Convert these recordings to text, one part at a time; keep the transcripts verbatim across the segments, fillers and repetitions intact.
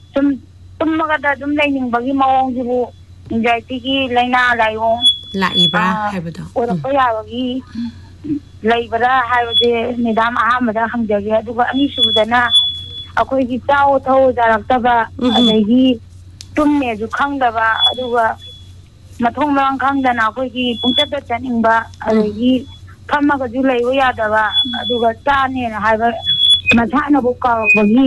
ꯁꯨꯝ ꯇꯨꯝꯃꯒꯗ ꯑꯗꯨꯝ ꯂꯩꯅꯤꯡꯕꯒꯤ ꯃꯑꯣꯡꯁꯤꯕꯨ ꯑꯦꯟꯖꯥꯏꯇꯤꯒꯤ ꯂꯥꯏꯅꯥ ꯂꯥꯏꯑꯣꯡ ꯂꯥꯛꯏꯕ꯭ꯔꯥ ꯍꯥꯏꯕꯗꯣ ꯑꯣꯏꯔꯛꯄ ꯌꯥꯕꯒꯤ ꯂꯩꯕ꯭ꯔꯥ ꯍꯥꯏꯕꯁꯦ ꯃꯦꯗꯥꯝ ꯑꯍꯥꯟꯕꯗ ꯍꯪꯖꯒꯦ ꯑꯗꯨꯒ ꯑꯅꯤꯁꯨꯕꯗꯅ ꯑꯩꯈꯣꯏꯒꯤ ꯆꯥꯎ ꯊꯧ ꯌꯥꯔꯛꯇꯕ ꯑꯗꯒꯤ ꯇꯨꯝꯃꯦꯁꯨ ꯈꯪꯗꯕ ꯑꯗꯨꯒ ꯃꯊꯣꯡ ꯃꯔꯝ ꯈꯪꯗꯅ ꯑꯩꯈꯣꯏꯒꯤ ꯄꯨꯡꯆꯠꯇ ꯆꯠꯅꯤꯡꯕ ꯑꯗꯒꯤ ꯐꯝꯃꯒꯁꯨ ꯂꯩꯕ ꯌꯥꯗꯕ ꯑꯗꯨꯒ ꯆꯥꯅꯦꯅ ꯍꯥꯏꯕ ꯃꯁꯥꯅꯕꯨ ꯀꯥꯎꯔꯛꯄꯒꯤ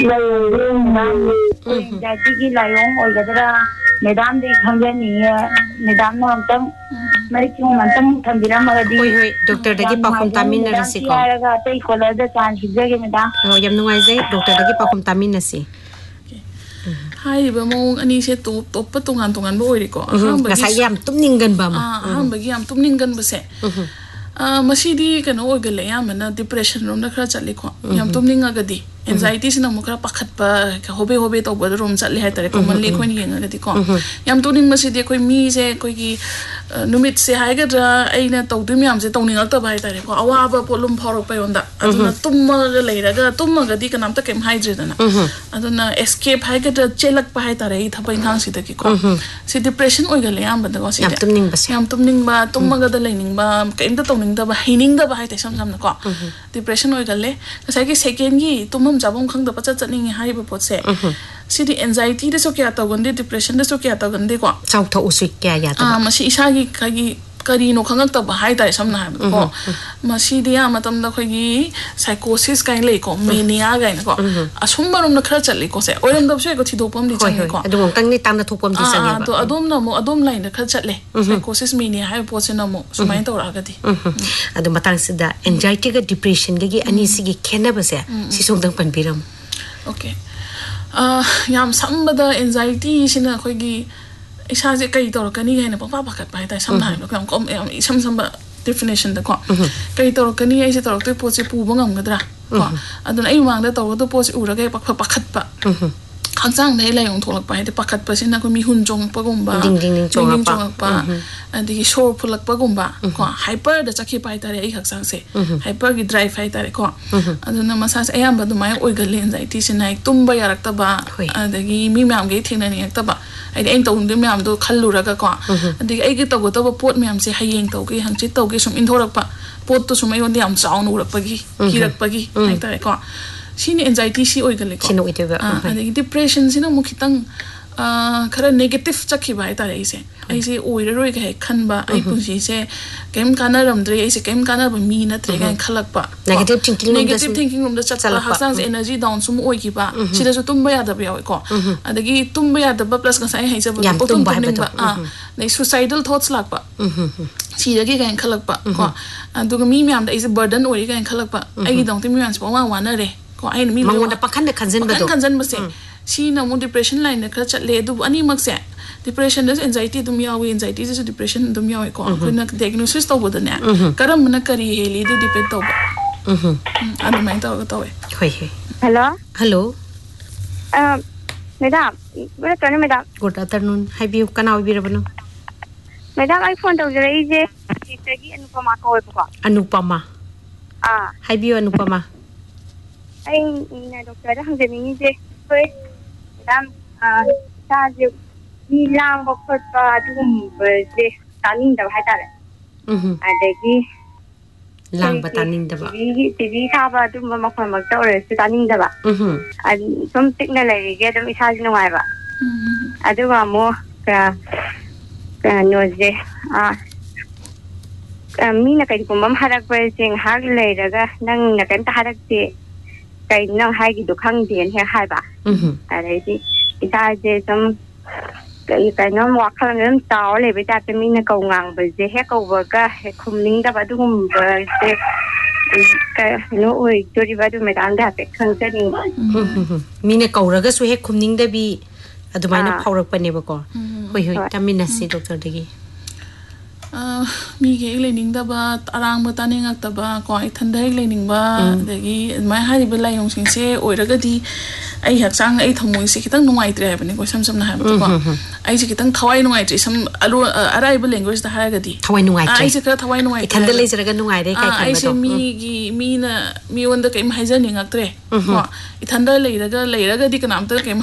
ꯑꯦꯟꯖꯥꯏꯇꯤꯒꯤ ꯂꯥꯏꯑꯣꯡ ꯑꯣꯏꯒꯗ꯭ꯔꯥ ꯃꯦꯗꯥꯝꯗꯒꯤ ꯈꯪꯖꯅꯤꯡꯉꯦ ꯃꯦꯗꯥꯝꯅ ꯑꯝꯇꯪ ꯃꯔꯤꯛ ꯑꯝꯇꯪ ꯊꯝꯕꯤꯔꯝꯃꯒꯗꯤ ꯍꯣꯏ ꯍꯣꯏ ꯗꯣꯛꯇꯔꯗꯒꯤ ꯄꯥꯎꯈꯨꯝ ꯇꯥꯃꯤꯟꯅꯔꯁꯤꯀꯣ ꯍꯥꯏꯔꯒ ꯑꯇꯩ ꯀꯣꯂꯔꯗ ꯆꯥꯟꯁ ꯄꯤꯖꯒꯦ ꯃꯦꯗꯥꯝ ꯍꯣꯏ ꯌꯥꯝ ꯅꯨꯡꯉꯥꯏꯖꯩ ꯗꯣꯛꯇꯔꯗꯒꯤ ꯄꯥꯎꯈꯨꯝ ꯇꯥꯃꯤꯟꯅꯁꯤ ꯍꯥꯏꯔꯤꯕ ꯃꯑꯣꯡ ꯑꯅꯤꯁꯦ ꯇꯣꯞ ꯇꯣꯞꯄ ꯇꯣꯉꯥꯟ ꯇꯣꯉꯥꯟꯕ ꯑꯣꯏꯔꯤꯀꯣ ꯑꯍꯥꯟꯕꯒꯤ ꯉꯁꯥꯏ ꯌꯥꯝ ꯇꯨꯝꯅꯤꯡꯒꯟꯕ ꯑꯃ ꯑꯍꯥꯟꯕꯒꯤ ꯌꯥꯝ ꯇꯨꯝꯅꯤꯡꯒꯟꯕꯁꯦ ꯃꯁꯤꯗꯤ ꯀꯩꯅꯣ ꯑꯣꯏꯒꯜꯂꯦ ꯑꯌꯥꯝꯕꯅ ꯗꯤꯄ꯭ꯔꯦꯁꯟ ꯔꯣꯝꯗ ꯈꯔ ꯆꯠꯂꯤꯀꯣ ꯌꯥꯝ ꯇꯨꯝꯅꯤꯡꯉꯒꯗꯤ ꯑꯦꯟꯖꯥꯏꯇꯤꯁꯤꯅ ꯑꯃꯨꯛ ꯈꯔ ꯄꯥꯈꯠꯄ ꯍꯣꯕꯦ ꯍꯣꯕꯦ ꯇꯧꯕꯗ ꯔꯣꯝ ꯆꯠꯂꯦ ꯍꯥꯏꯇꯥꯔꯦ ꯀꯣꯃꯟꯂꯤ ꯑꯩꯈꯣꯏꯅ ꯌꯦꯡꯉꯒꯗꯤꯀꯣ ꯌꯥꯝ ꯇꯨꯝꯅꯤꯡꯕꯁꯤꯗꯤ ꯑꯩꯈꯣꯏ ꯃꯤꯁꯦ ꯑꯩꯈꯣꯏꯒꯤ ꯅꯨꯃꯤꯠꯁꯦ ꯍꯥꯏꯒꯗ꯭ꯔꯥ ꯑꯩꯅ ꯇꯧꯗꯣꯏ ꯃꯌꯥꯝꯁꯦ ꯇꯧꯅꯤꯡꯉꯛꯇꯕ ꯍꯥꯏꯇꯥꯔꯦꯀꯣ ꯑꯋꯥꯕ ꯄꯣꯠꯂꯨꯝ ꯐꯥꯎꯔꯛꯄ ꯑꯩꯉꯣꯟꯗ ꯑꯗꯨꯅ ꯇꯨꯝꯃꯒ ꯂꯩꯔꯒ ꯇꯨꯝꯃꯒꯗꯤ ꯀꯅꯥꯝꯇ ꯀꯩꯝ ꯍꯥꯏꯗ꯭ꯔꯦꯗꯅ ꯑꯗꯨꯅ ꯑꯦꯁꯀꯦꯞ ꯍꯥꯏꯒꯗ꯭ꯔꯥ ꯆꯦꯜꯂꯛꯄ ꯍꯥꯏꯇꯥꯔꯦ ꯑꯩ ꯊꯕꯛ ꯏꯪꯈꯥꯡꯁꯤꯗꯒꯤꯀꯣ ꯁꯤ ꯗꯤꯄ꯭ꯔꯦꯁꯟ ꯑꯣꯏꯒꯜꯂꯦ ꯑꯌꯥꯝꯕꯗꯀꯣ ꯁꯤꯗꯤ ꯌꯥꯝ ꯇꯨꯝꯅꯤꯡꯕ ꯇꯨꯝꯃꯒꯗ ꯂꯩꯅꯤꯡꯕ ꯀꯩꯝꯇ ꯇꯧꯅꯤꯡꯗꯕ ꯍꯩꯅꯤꯡꯗꯕ ꯍꯥꯏꯇꯥꯔꯦ ꯁꯝ ꯁꯝꯅꯀꯣ ꯗꯤꯄ꯭ꯔꯦꯁꯟ ꯑꯣꯏꯒꯜꯂꯦ ꯉꯁꯥꯏꯒꯤ ꯁꯦꯀꯦꯟꯒꯤ ꯇꯨꯝꯐꯝ ꯆꯥꯐꯝ ꯈꯪꯗꯕ ꯆꯠ ꯆꯠꯅꯤꯡꯉꯦ ꯍꯥꯏꯔꯤꯕ ꯄꯣꯠꯁꯦ ꯁꯤꯗꯤ ꯑꯦꯟꯖꯥꯏꯇꯤꯗꯁꯨ ꯀꯌꯥ ꯇꯧꯒꯟꯗꯦ ꯗꯤꯄ꯭ꯔꯦꯁꯟꯗꯁꯨ ꯀꯌꯥ ꯇꯧꯒꯟꯗꯦꯀꯣ ꯆꯥꯎꯊꯣꯛꯎꯁꯨ ꯀꯌꯥ ꯌꯥꯗꯕ ꯃꯁꯤ ꯏꯁꯥꯒꯤ ꯀꯩꯒꯤ ꯀꯔꯤꯅꯣ ꯈꯪꯉꯛꯇꯕ ꯍꯥꯏꯇꯥꯔꯦ ꯁꯝꯅ ꯍꯥꯏꯕꯗꯀꯣ ꯃꯁꯤꯗꯤ ꯌꯥꯝ ꯃꯇꯝꯗ ꯑꯩꯈꯣꯏꯒꯤ ꯁꯥꯏꯀꯣꯁꯤꯁ ꯀꯥꯏꯅ ꯂꯩꯀꯣ ꯃꯦꯅꯤꯌꯥ ꯀꯥꯏꯅꯀꯣ ꯑꯁꯨꯝꯕꯔꯣꯝꯗ ꯈꯔ ꯆꯠꯂꯤꯀꯣ ꯁꯦ ꯑꯣꯏꯔꯝꯗꯕꯁꯨ ꯌꯥꯏꯀꯣ ꯊꯤꯗꯣꯛꯄ ꯑꯃꯗꯤ ꯆꯪꯉꯦꯀꯣ ꯑꯗꯨ ꯑꯃꯨꯛꯇꯪꯗꯤ ꯇꯥꯡꯅ ꯊꯣꯛꯄ ꯑꯃꯗꯤ ꯆꯪꯉꯦꯕ ꯑꯗꯣ ꯑꯗꯣꯝꯅ ꯑꯃꯨꯛ ꯑꯗꯣꯝ ꯂꯥꯏꯟꯗ ꯈꯔ ꯆꯠꯂꯦ ꯁꯥꯏꯀꯣꯁꯤꯁ ꯃꯦꯅꯤꯌꯥ ꯍꯥꯏꯕ ꯄꯣꯠꯁꯤꯅ ꯑꯃꯨꯛ ꯁꯨꯃꯥꯏꯅ ꯇꯧꯔꯛꯑꯒꯗꯤ ꯑꯗꯨ ꯃꯇꯥꯡꯁꯤꯗ ꯑꯦꯟꯖꯥꯏꯇꯤꯒ ꯗꯤꯄ꯭ꯔꯦꯁꯟꯒꯒꯤ ꯑꯅꯤꯁꯤꯒꯤ ꯈꯦꯠꯅꯕꯁꯦ ꯁꯤꯁꯨ ꯑꯝꯇꯪ ꯄꯟꯕꯤꯔꯝꯃꯨ ꯑꯣꯀꯦ ꯌꯥꯝ ꯁꯝꯕꯗ ꯑꯦꯟꯖꯥꯏꯇꯤꯁꯤꯅ ꯑꯩꯈꯣꯏꯒꯤ ꯏꯁꯥꯁꯦ ꯀꯩ ꯇꯧꯔꯛꯀꯅꯤ ꯍꯥꯏꯅ ꯄꯪꯄꯥ ꯄꯥꯈꯠꯄ ꯍꯥꯏꯇꯥꯔꯦ ꯁꯝꯅ ꯍꯥꯏꯕꯗ ꯌꯥꯝ ꯌꯥꯝ ꯏꯁꯝ ꯁꯝꯕ ꯗꯦꯐꯤꯅꯦꯁꯟꯗꯀꯣ ꯀꯩ ꯇꯧꯔꯛꯀꯅꯤ ꯑꯩꯁꯦ ꯇꯧꯔꯛꯇꯣꯏ ꯄꯣꯠꯁꯦ ꯄꯨꯕ ꯉꯝꯒꯗ꯭ꯔꯥ ꯀꯣ ꯑꯗꯨꯅ ꯑꯩ ꯃꯃꯥꯡꯗ ꯇꯧꯒꯗꯕ ꯄꯣꯠꯁꯦ ꯎꯔꯒ ꯍꯦꯛ ꯄꯥꯈꯠꯄ ꯍꯛꯆꯥꯡꯗ ꯍꯦꯛ ꯂꯥꯏꯑꯣꯡ ꯊꯣꯛꯂꯛꯄ ꯍꯥꯏꯗꯤ ꯄꯥꯈꯠꯄꯁꯤꯅ ꯑꯩꯈꯣꯏ ꯃꯤꯍꯨꯟ ꯆꯣꯡꯉꯛꯄꯒꯨꯝꯕ ꯗꯤꯡ ꯗꯤꯡ ꯗꯤꯡ ꯆꯣꯡꯉꯛꯄ ꯑꯗꯒꯤ ꯁꯣꯔ ꯐꯨꯜꯂꯛꯄꯒꯨꯝꯕ ꯀꯣ ꯍꯥꯏꯄꯔꯗ ꯆꯠꯈꯤꯕ ꯍꯥꯏꯇꯥꯔꯦ ꯑꯩ ꯍꯛꯆꯥꯡꯁꯦ ꯍꯥꯏꯄꯔꯒꯤ ꯗ꯭ꯔꯥꯏꯚ ꯍꯥꯏꯇꯥꯔꯦꯀꯣ ꯑꯗꯨꯅ ꯃꯁꯥꯁꯦ ꯑꯌꯥꯝꯕ ꯑꯗꯨꯃꯥꯏꯅ ꯑꯣꯏꯒꯜꯂꯦ ꯑꯦꯟꯖꯥꯏꯇꯤꯁꯤꯅ ꯍꯦꯛ ꯇꯨꯝꯕ ꯌꯥꯔꯛꯇꯕ ꯑꯗꯒꯤ ꯃꯤ ꯃꯌꯥꯝꯒ ꯊꯦꯡꯅꯅꯤꯡꯉꯛꯇꯕ ꯍꯥꯏꯗꯤ ꯑꯩꯅ ꯇꯧꯅꯤꯡꯗꯕ ꯃꯌꯥꯝꯗꯣ ꯈꯜꯂꯨꯔꯒꯀꯣ ꯑꯗꯒꯤ ꯑꯩꯒꯤ ꯇꯧꯒꯗꯕ ꯄꯣꯠ ꯃꯌꯥꯝꯁꯦ ꯍꯌꯦꯡ ꯇꯧꯒꯦ ꯍꯪꯆꯤꯠ ꯇꯧꯒꯦ ꯁꯨꯝ ꯏꯟꯊꯣꯔꯛꯄ ꯄꯣꯠꯇꯨ ꯁꯨꯝ ꯑꯩꯉꯣꯟꯗ ꯌꯥꯝ ꯆꯥꯎꯅ ꯎꯔꯛꯄꯒꯤ ꯀꯤꯔꯛꯄꯒꯤ ꯍꯥꯏꯇꯥꯔꯦꯀꯣ ꯁꯤꯅ ꯑꯦꯟꯖꯥꯏꯇꯤ ꯁꯤ ꯑꯣꯏꯒꯜꯂꯦꯀꯣ ꯑꯗꯒꯤ ꯗꯤꯄ꯭ꯔꯦꯁꯟꯁꯤꯅ ꯑꯃꯨꯛ ꯈꯤꯇꯪ ꯈꯔ ꯅꯦꯒꯦꯇꯤቭ ꯆꯠꯈꯤꯕ ꯍꯥꯏꯇꯥꯔꯦ ꯑꯩꯁꯦ ꯑꯩꯁꯦ ꯑꯣꯏꯔꯔꯣꯏꯒ ꯍꯦꯛ ꯈꯟꯕ ꯑꯩ ꯄꯨꯟꯁꯤꯁꯦ ꯀꯩꯝ ꯀꯥꯟꯅꯔꯝꯗ꯭ꯔꯦ ꯑꯩꯁꯦ ꯀꯩꯝ ꯀꯥꯟꯅꯕ ꯃꯤ ꯅꯠꯇ꯭ꯔꯦ ꯀꯥꯏꯅ ꯈꯜꯂꯛꯄ ꯅꯦꯒꯦꯇꯤቭ ꯊꯤꯡꯀꯤꯡ ꯔꯣꯝꯗ ꯆꯠꯄ ꯍꯛꯆꯥꯡꯁꯦ एनर्जी डाउन सुम ओइकिबा सिदासु तुंबा यादब यावेको अदगी तुंबा यादब प्लस गसाई हाइजब पोतुम तुंबनिंगबा आ नै सुसाइडल थॉट्स लाकपा सिदगी गाइन खलकपा को अदुगा मी म्याम दा इज बर्डन ओइ गाइन खलकपा आइगी दंति मी म्याम वा वाना रे को आइन मी मंगोंदा पखन खनजनबदो खनजनबसे सी नमु डिप्रेशन लाइन न खर चले दु अनि मक्से डिप्रेशन दस एंजाइटी दुम यावे एंजाइटी दस डिप्रेशन दुम यावे को कोना डायग्नोसिस तौबदने करमना करी हेली दु डिपेंड तौबा अदु माइन तौगा तौवे होय होय हेलो हेलो अ madam good afternoon madam good afternoon हाइबियु कना ओबिरबनो मैडम आई फोन तौजरे जे सिस्टरगी अनुपमा को को अनुपमा आ हाइबियु अनुपमा आई ना डॉक्टर हंजनी जे कोई मैडम आ ताजे ꯃꯤ ꯂꯥꯡꯕ ꯈꯣꯠꯄ ꯑꯗꯨꯒꯨꯝꯕꯁꯦ ꯇꯥꯅꯤꯡꯗꯕ ꯍꯥꯏꯇꯥꯔꯦ ꯑꯗꯒꯤ ꯂꯥꯡꯕ ꯇꯥꯅꯤꯡꯗꯕ ꯇꯤꯚꯤ ꯊꯥꯕ ꯑꯗꯨꯝꯕ ꯃꯈꯣꯟꯃꯛꯇ ꯑꯣꯏꯔꯁꯨ ꯇꯥꯅꯤꯡꯗꯕ ꯁꯨꯝ ꯇꯤꯛꯅ ꯂꯩꯔꯤꯒꯦ ꯑꯗꯨꯝ ꯏꯁꯥꯁꯤ ꯅꯨꯡꯉꯥꯏꯕ ꯑꯗꯨꯒ ꯑꯃꯨꯛ ꯀꯩꯅꯣꯁꯦ ꯃꯤꯅ ꯀꯩꯒꯨꯝꯕ ꯑꯃ ꯍꯥꯏꯔꯛꯄꯁꯦ ꯉꯥꯏꯍꯥꯛ ꯂꯩꯔꯒ ꯅꯪꯅ ꯀꯩꯝꯇ ꯍꯥꯏꯔꯛꯇꯦ ꯀꯩꯅꯣ ꯅꯪ ꯍꯥꯏꯒꯤꯗꯣ ꯈꯪꯗꯦꯅ ꯍꯦꯛ ꯍꯥꯏꯕ ꯑꯗꯩꯗꯤ ꯏꯁꯥꯁꯦ ꯁꯨꯝ ꯀꯩꯅꯣꯝ ꯋꯥꯈꯜ ꯑꯗꯨꯝ ꯆꯥꯎꯔ ꯂꯩꯕꯩ ꯇꯥꯏꯞꯇ ꯃꯤꯅ ꯀꯧ ꯉꯥꯡꯕꯁꯦ ꯍꯦꯛ ꯀꯧꯕꯒ ꯍꯦꯛ ꯈꯨꯝꯅꯤꯡꯗꯕ ꯑꯗꯨꯒꯨꯝꯕꯁꯦ ꯀꯩꯅꯣ ꯑꯣꯏꯗꯣꯔꯤꯕ ꯑꯗꯨ ꯃꯦꯗꯥꯝꯗ ꯍꯥꯏꯐꯦꯠ ꯈꯪꯖꯅꯤꯡꯕ ꯃꯤꯅ ꯀꯧꯔꯒꯁꯨ ꯍꯦꯛ ꯈꯨꯝꯅꯤꯡꯗꯕꯤ ꯑꯗꯨꯃꯥꯏꯅ ꯐꯥꯎꯔꯛꯄꯅꯦꯕꯀꯣ ꯍꯣꯏ ꯍꯣꯏ ꯇꯝꯃꯤꯟꯅꯁꯤ ꯗꯣꯛꯇꯔꯗꯒꯤ ꯃꯤꯒꯤ ꯍꯦꯛ ꯂꯩꯅꯤꯡꯗꯕ ꯑꯔꯥꯡꯕ ꯇꯥꯅꯤꯡꯉꯛꯇꯕ ꯀꯣ ꯏꯊꯟꯗ ꯍꯦꯛ ꯂꯩꯅꯤꯡꯕ ꯑꯗꯒꯤ ꯑꯗꯨꯃꯥꯏꯅ ꯍꯥꯏꯔꯤꯕ ꯂꯥꯏꯑꯣꯡꯁꯤꯡꯁꯦ ꯑꯣꯏꯔꯒꯗꯤ ꯑꯩ ꯍꯛꯆꯥꯡ ꯑꯩ ꯊꯃꯣꯏꯁꯦ ꯈꯤꯇꯪ ꯅꯨꯡꯉꯥꯏꯇ꯭ꯔꯦ ꯍꯥꯏꯕꯅꯤꯀꯣ ꯏꯁꯝ ꯁꯝꯅ ꯍꯥꯏꯕꯗꯀꯣ ꯑꯩꯁꯦ ꯈꯤꯇꯪ ꯊꯋꯥꯏ ꯅꯨꯡꯉꯥꯏꯇ꯭ꯔꯦ ꯁꯝ ꯑꯔꯥꯏꯕ ꯂꯦꯡꯒ꯭ꯋꯦꯖꯇ ꯍꯥꯏꯔꯒꯗꯤ ꯊꯋꯥꯏ ꯅꯨꯡꯉꯥꯏꯇ꯭ꯔꯦ ꯑꯩꯁꯦ ꯈꯔ ꯊꯋꯥꯏ ꯅꯨꯡꯉꯥꯏꯇ꯭ꯔꯦ ꯏꯊꯟꯗ ꯂꯩꯖꯔꯒ ꯅꯨꯡꯉꯥꯏꯔꯦ ꯀꯥꯏ ꯈꯟꯕꯗꯣ ꯑꯩꯁꯦ ꯃꯤꯒꯤ ꯃꯤꯅ ꯃꯤꯉꯣꯟꯗ ꯀꯩꯝ ꯍꯥꯏꯖꯅꯤꯡꯉꯛꯇ꯭ꯔꯦ ꯀꯣ ꯏꯊꯟꯗ ꯂꯩꯔꯒ ꯂꯩꯔꯒꯗꯤ ꯀꯅꯥꯝꯇ ꯀꯩꯝ